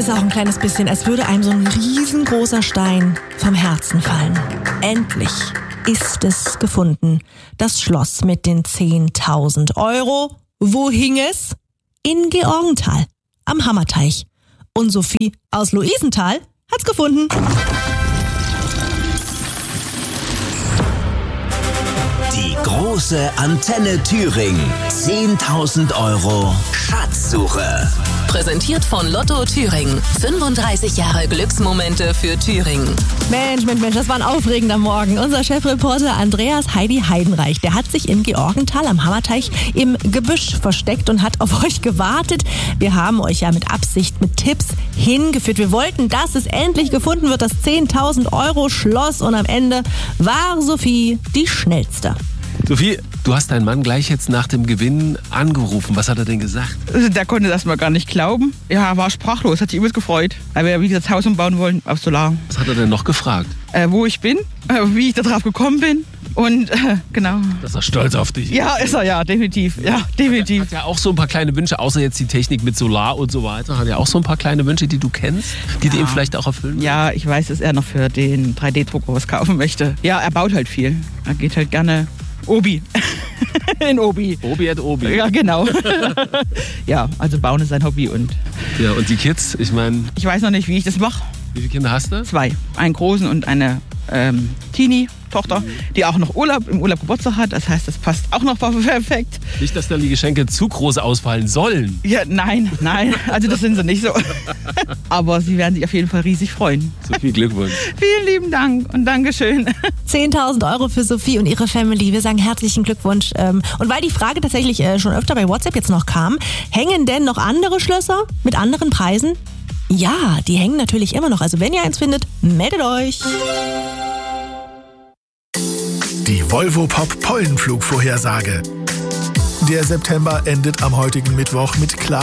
ist auch ein kleines bisschen, als würde einem so ein riesengroßer Stein vom Herzen fallen. Endlich ist es gefunden. Das Schloss mit den 10.000 Euro. Wo hing es? In Georgenthal, am Hammerteich. Und Sophie aus Luisenthal hat's gefunden. Die große Antenne Thüringen. 10.000 Euro Schatzsuche. Präsentiert von Lotto Thüringen. 35 Jahre Glücksmomente für Thüringen. Mensch, das war ein aufregender Morgen. Unser Chefreporter Andreas Heidi Heidenreich, der hat sich in Georgenthal am Hammerteich im Gebüsch versteckt und hat auf euch gewartet. Wir haben euch ja mit Absicht mit Tipps hingeführt. Wir wollten, dass es endlich gefunden wird, das 10.000 Euro Schloss. Und am Ende war Sophie die Schnellste. Sophie, du hast deinen Mann gleich jetzt nach dem Gewinn angerufen. Was hat er denn gesagt? Der konnte das mal gar nicht glauben. Ja, war sprachlos, hat sich übelst gefreut, weil wir wieder das Haus umbauen wollen auf Solar. Was hat er denn noch gefragt? Wo ich bin, wie ich da drauf gekommen bin und genau. Dass er stolz auf dich ist. Ja, ist er, ja, definitiv. Ja, definitiv. Hat ja auch so ein paar kleine Wünsche, außer jetzt die Technik mit Solar und so weiter. Hat ja auch so ein paar kleine Wünsche, die du kennst, die du ihm vielleicht auch erfüllen willst? Ja, ich weiß, dass er noch für den 3D-Drucker was kaufen möchte. Ja, er baut halt viel. Er geht halt gerne Obi. In Obi. Obi at Obi. Ja, genau. Ja, also bauen ist sein Hobby. Und ja, und die Kids, ich meine... Ich weiß noch nicht, wie ich das mache. Wie viele Kinder hast du? 2. Einen großen und eine Teenie-Tochter, die auch noch im Urlaub Geburtstag hat. Das heißt, das passt auch noch perfekt. Nicht, dass dann die Geschenke zu groß ausfallen sollen. Ja, nein. Also das sind sie nicht so. Aber sie werden sich auf jeden Fall riesig freuen. So viel Glückwunsch. Vielen lieben Dank und Dankeschön. 10.000 Euro für Sophie und ihre Family. Wir sagen herzlichen Glückwunsch. Und weil die Frage tatsächlich schon öfter bei WhatsApp jetzt noch kam, hängen denn noch andere Schlösser mit anderen Preisen? Ja, die hängen natürlich immer noch. Also wenn ihr eins findet, meldet euch. Die Volvo Pop Pollenflugvorhersage. Der September endet am heutigen Mittwoch mit klar